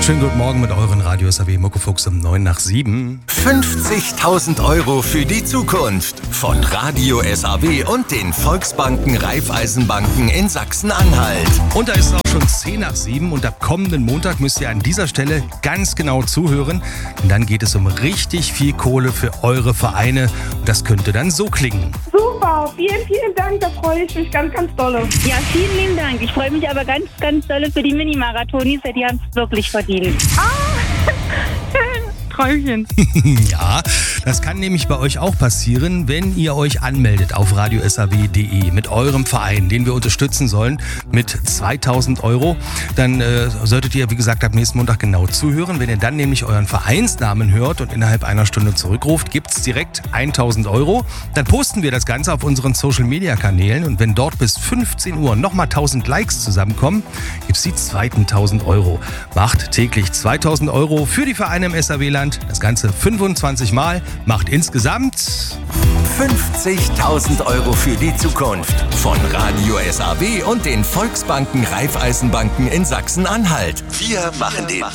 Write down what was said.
Schönen guten Morgen mit euren Radio SAW Muckefuchs um 7:09. 50.000 € für die Zukunft von Radio SAW und den Volksbanken Raiffeisenbanken in Sachsen-Anhalt. Und da ist es auch schon 7:10 und ab kommenden Montag müsst ihr an dieser Stelle ganz genau zuhören. Denn dann geht es um richtig viel Kohle für eure Vereine. Und das könnte dann so klingen. Super, vielen, vielen Dank, da freue ich mich ganz, ganz dolle. Ja, vielen lieben Dank. Ich freue mich aber ganz, ganz dolle für die Mini-Marathonis, die haben es wirklich verdient. Träumchen. Ja, das kann nämlich bei euch auch passieren, wenn ihr euch anmeldet auf radiosaw.de mit eurem Verein, den wir unterstützen sollen, mit 2.000 €. Dann solltet ihr, wie gesagt, ab nächsten Montag genau zuhören. Wenn ihr dann nämlich euren Vereinsnamen hört und innerhalb einer Stunde zurückruft, gibt es direkt 1.000 €. Dann posten wir das Ganze auf unseren Social-Media-Kanälen und wenn dort bis 15 Uhr nochmal 1.000 Likes zusammenkommen, gibt es die zweiten 1.000 €. Macht täglich 2.000 € für die Vereine im SAW-Land. Das Ganze 25 Mal, macht insgesamt 50.000 € für die Zukunft von Radio SAW und den Volksbanken Raiffeisenbanken in Sachsen-Anhalt. Wir machen den